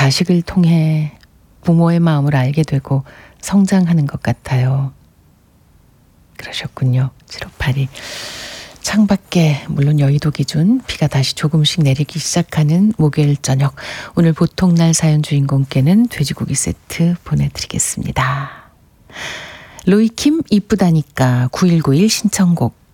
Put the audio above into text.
자식을 통해 부모의 마음을 알게 되고 성장하는 것 같아요. 그러셨군요. 7582. 창밖에 물론 여의도 기준 비가 다시 조금씩 내리기 시작하는 목요일 저녁. 오늘 보통날 사연 주인공께는 돼지고기 세트 보내드리겠습니다. 로이킴 이쁘다니까 9191 신청곡.